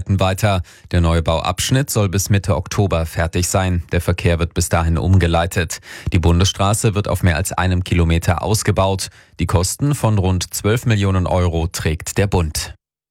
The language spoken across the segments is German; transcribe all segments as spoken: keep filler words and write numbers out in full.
Arbeiten weiter. Der neue Bauabschnitt soll bis Mitte Oktober fertig sein. Der Verkehr wird bis dahin umgeleitet. Die Bundesstraße wird auf mehr als einem Kilometer ausgebaut. Die Kosten von rund zwölf Millionen Euro trägt der Bund.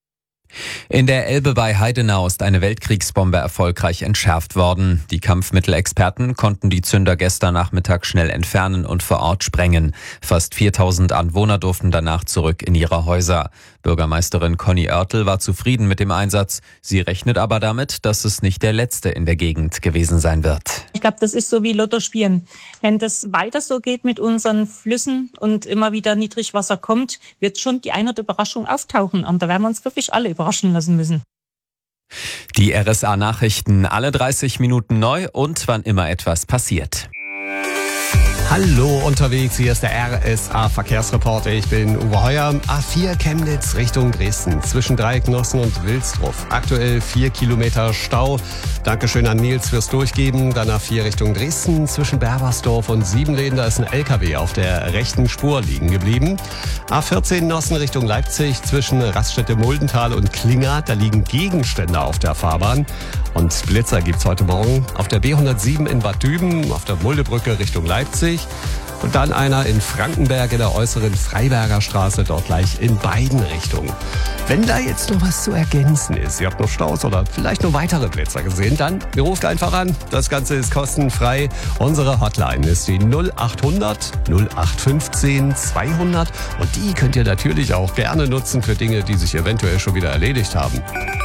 In der Elbe bei Heidenau ist eine Weltkriegsbombe erfolgreich entschärft worden. Die Kampfmittelexperten konnten die Zünder gestern Nachmittag schnell entfernen und vor Ort sprengen. Fast viertausend Anwohner durften danach zurück in ihre Häuser. Bürgermeisterin Conny Oertel war zufrieden mit dem Einsatz. Sie rechnet aber damit, dass es nicht der letzte in der Gegend gewesen sein wird. Ich glaube, das ist so wie Lotto spielen. Wenn das weiter so geht mit unseren Flüssen und immer wieder Niedrigwasser kommt, wird schon die eine oder Überraschung auftauchen. Und da werden wir uns wirklich alle überraschen lassen müssen. Die R S A-Nachrichten alle dreißig Minuten neu und wann immer etwas passiert. Hallo unterwegs, hier ist der R S A-Verkehrsreporter. Ich bin Uwe Heuer. A vier Chemnitz Richtung Dresden zwischen Dreiecknossen und Wilsdruff. Aktuell vier Kilometer Stau. Dankeschön an Nils fürs Durchgeben. Dann A vier Richtung Dresden zwischen Berbersdorf und Siebenleden. Da ist ein L K W auf der rechten Spur liegen geblieben. A vierzehn Nossen Richtung Leipzig zwischen Raststätte-Muldental und Klinger. Da liegen Gegenstände auf der Fahrbahn. Und Blitzer gibt's heute Morgen auf der B hundertsieben in Bad Düben, auf der Muldebrücke Richtung Leipzig. Und dann einer in Frankenberg in der äußeren Freiberger Straße, dort gleich in beiden Richtungen. Wenn da jetzt noch was zu ergänzen ist, ihr habt noch Staus oder vielleicht noch weitere Blitzer gesehen, dann ruft einfach an. Das Ganze ist kostenfrei. Unsere Hotline ist die null acht hundert null acht fünfzehn zweihundert und die könnt ihr natürlich auch gerne nutzen für Dinge, die sich eventuell schon wieder erledigt haben.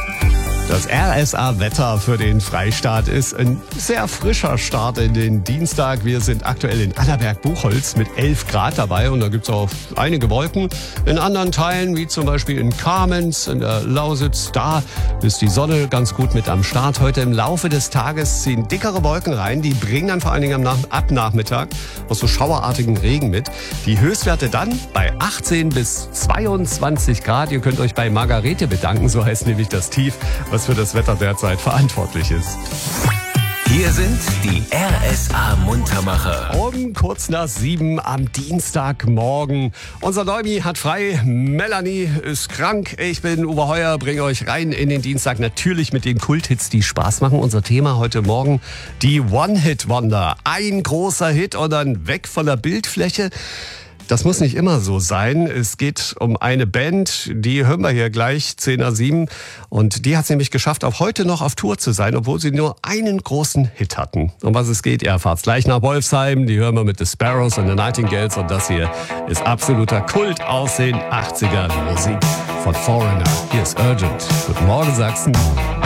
Das R S A-Wetter für den Freistaat ist ein sehr frischer Start in den Dienstag. Wir sind aktuell in Annaberg-Buchholz mit elf Grad dabei und da gibt es auch einige Wolken. In anderen Teilen, wie zum Beispiel in Kamenz, in der Lausitz, da ist die Sonne ganz gut mit am Start. Heute im Laufe des Tages ziehen dickere Wolken rein. Die bringen dann vor allen Dingen am Nach- ab Nachmittag auch so schauerartigen Regen mit. Die Höchstwerte dann bei achtzehn bis zweiundzwanzig Grad. Ihr könnt euch bei Margarete bedanken, so heißt nämlich das Tief, was für das Wetter derzeit verantwortlich ist. Hier sind die R S A-Muntermacher. Um kurz nach sieben am Dienstagmorgen. Unser Däumi hat frei, Melanie ist krank. Ich bin Uwe Heuer, bringe euch rein in den Dienstag. Natürlich mit den Kulthits, die Spaß machen. Unser Thema heute Morgen, die One-Hit-Wonder. Ein großer Hit und dann weg von der Bildfläche. Das muss nicht immer so sein. Es geht um eine Band, die hören wir hier gleich, zehn nach sieben. Und die hat es nämlich geschafft, auch heute noch auf Tour zu sein, obwohl sie nur einen großen Hit hatten. Um was es geht, ihr erfahrt's gleich nach Wolfsheim. Die hören wir mit The Sparrows und The Nightingales. Und das hier ist absoluter Kult aus den achtziger Musik von Foreigner. Hier ist Urgent. Guten Morgen, Sachsen.